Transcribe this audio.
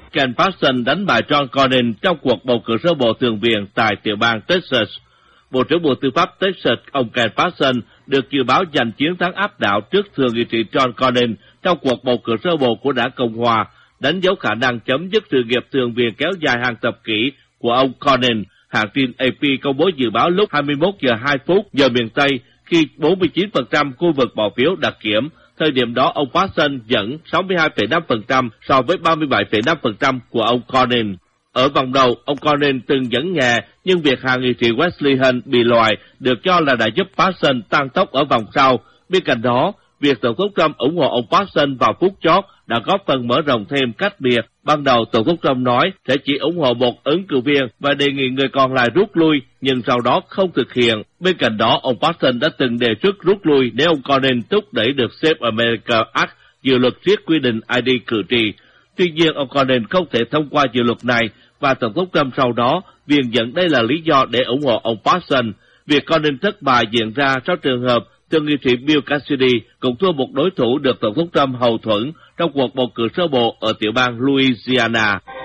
Ken Paxton đánh bại John Cornyn trong cuộc bầu cử sơ bộ thượng viện tại tiểu bang Texas. Bộ trưởng Bộ Tư pháp Texas, ông Ken Paxton, được dự báo giành chiến thắng áp đảo trước thượng nghị sĩ John Cornyn trong cuộc bầu cử sơ bộ của đảng Cộng hòa, đánh dấu khả năng chấm dứt sự nghiệp thượng viện kéo dài hàng thập kỷ của ông Cornyn. Hãng tin AP công bố dự báo lúc 21 giờ 2 phút giờ miền Tây khi 49% khu vực bỏ phiếu đã kiểm. Thời điểm đó, ông Paxton dẫn 62,5% so với 37,5% của ông Cornyn. Ở vòng đầu, ông Cornyn từng dẫn nhẹ, nhưng việc hạ nghị sĩ Wesley Hunt bị loại được cho là đã giúp Paxton tăng tốc ở vòng sau. Bên cạnh đó, việc Tổng thống Trump ủng hộ ông Paxton vào phút chót đã góp phần mở rộng thêm cách biệt. Ban đầu, Tổng thống Trump nói sẽ chỉ ủng hộ một ứng cử viên và đề nghị người còn lại rút lui, nhưng sau đó không thực hiện. Bên cạnh đó, ông Paxton đã từng đề xuất rút lui nếu ông Cornyn thúc đẩy được Save America Act, dự luật siết quy định ID cử tri. Tuy nhiên, ông Cornyn không thể thông qua dự luật này, và Tổng thống Trump sau đó viện dẫn đây là lý do để ủng hộ ông Paxton. Việc Cornyn thất bại diễn ra sau trường hợp thượng nghị sĩ Bill Cassidy cũng thua một đối thủ được Tổng thống Trump hậu thuẫn trong cuộc bầu cử sơ bộ ở tiểu bang Louisiana.